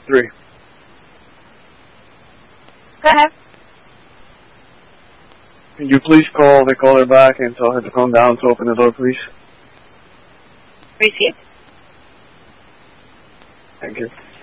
3. Go ahead. Can you please call the caller back and tell her to come down to open the door, please? Received. Thank you.